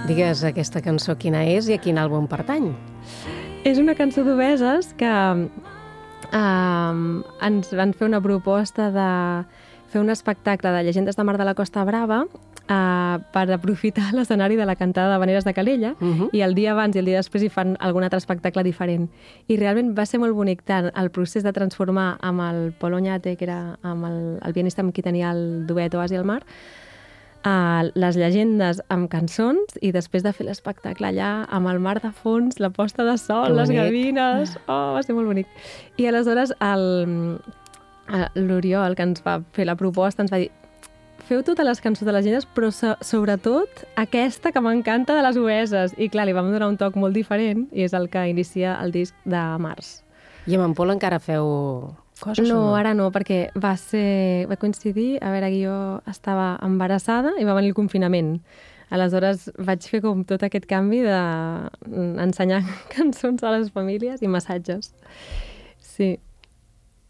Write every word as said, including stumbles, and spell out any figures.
Digues aquesta cançó quina és i a quin àlbum pertany. És una cançó d'Obeses que uh, ens van fer una proposta de fer un espectacle de llegendes de Mar de la Costa Brava uh, per aprofitar l'escenari de la cantada d'Havaneres de Calella, uh -huh. i el dia abans i el dia després hi fan algun altre espectacle diferent. I realment va ser molt bonic tant el procés de transformar amb el Pol Oñate, que era amb el, el pianista amb qui tenia el duet Oasi al mar, Uh, les llegendes amb cançons i després de fer l'espectacle allà amb el mar de fons, la posta de sol, les gavines... Oh, va ser molt bonic. I aleshores l'Oriol, que ens va fer la proposta, ens va dir: feu totes les cançons de les llegendes, però so sobretot aquesta que m'encanta de les Obeses. I clar, li vam donar un toc molt diferent i és el que inicia el disc de març. I amb en Pol encara feu coses no, o no? Ara no, perquè va ser va coincidir, a veure, que jo estava embarassada i va venir el confinament. Aleshores vaig fer com tot aquest canvi d'ensenyar cançons a les famílies i massatges. Sí.